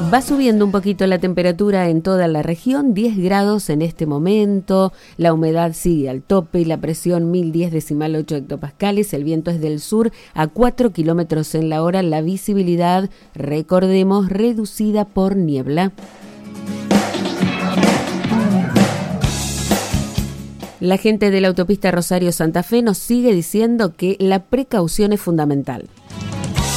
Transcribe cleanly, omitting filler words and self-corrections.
Va subiendo un poquito la temperatura en toda la región, 10 grados en este momento, la humedad sigue al tope y la presión 1010,8 hectopascales, el viento es del sur a 4 kilómetros en la hora, la visibilidad, recordemos, reducida por niebla. La gente de la autopista Rosario-Santa Fe nos sigue diciendo que la precaución es fundamental.